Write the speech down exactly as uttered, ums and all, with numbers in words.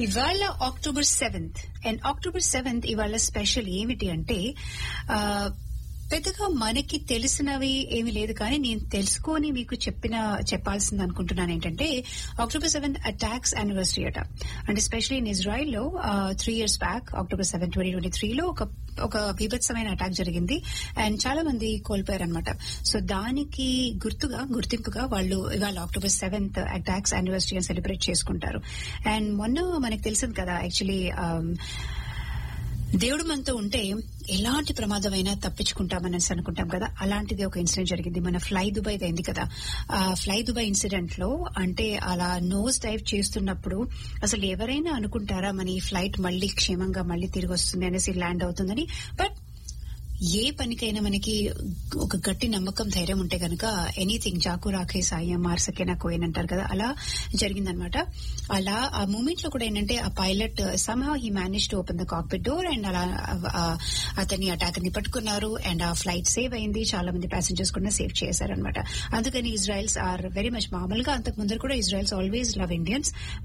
ఇవాళ October seventh and October seventh ఇవాళ special ఏమిటి అంటే ఆ, పెద్దగా మనకి తెలిసినవి ఏమీ లేదు కానీ నేను తెలుసుకొని మీకు చెప్పిన చెప్పాల్సింది అనుకుంటున్నాను ఏంటంటే అక్టోబర్ సెవెంత్ అటాక్స్ యానివర్సరీ అట. అంటే స్పెషల్లీ ఇన్ ఇజ్రాయిల్ లో three years back October seventh twenty twenty త్రీలో ఒక ఒక బీభత్సమైన అటాక్ జరిగింది అండ్ చాలా మంది కోల్పోయారనమాట. సో దానికి గుర్తుగా గుర్తింపుగా వాళ్ళు ఇవాళ అక్టోబర్ సెవెంత్ అటాక్స్ యానివర్సరీ అని సెలబ్రేట్ చేసుకుంటారు. అండ్ మొన్న మనకు తెలిసింది కదా యాక్చువల్లీ దేవుడు మనతో ఉంటే ఎలాంటి ప్రమాదమైనా తప్పించుకుంటామని అనుకుంటాం కదా, అలాంటిది ఒక ఇన్సిడెంట్ జరిగింది. మన ఫ్లై దుబాయ్ అయింది కదా, ఆ ఫ్లై దుబాయ్ ఇన్సిడెంట్ లో అంటే అలా నోస్ డైవ్ చేస్తున్నప్పుడు అసలు ఎవరైనా అనుకుంటారా మన ఈ ఫ్లైట్ మళ్లీ క్షేమంగా మళ్లీ తిరిగి వస్తుంది అనేసి ల్యాండ్ అవుతుందని. బట్ ఏ పనికైనా మనకి ఒక గట్టి నమ్మకం ధైర్యం ఉంటే గనక ఎనీథింగ్ జాకు రాఖే సాయం మార్సకేనా కోయన్ అంటారు కదా, అలా జరిగిందనమాట. అలా ఆ మూమెంట్ లో కూడా ఏంటంటే ఆ pilot somehow he manage to open the cockpit door and అలా అతని అటాకర్ ని పట్టుకున్నారు అండ్ ఆ ఫ్లైట్ సేవ్ అయింది. చాలా మంది ప్యాసింజర్స్ కూడా సేవ్ చేశారనమాట. అందుకని ఇజ్రాయల్స్ ఆర్ వెరీ మచ్ మామూలుగా అంతకు ముందర కూడా ఇజ్రాయల్స్ ఆల్వేస్ లవ్ ఇండియన్స్.